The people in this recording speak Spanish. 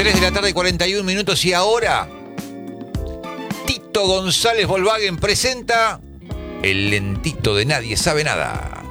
3 de la tarde, 41 minutos. Y ahora, Tito González Volkswagen presenta El lentito de Nadie Sabe Nada.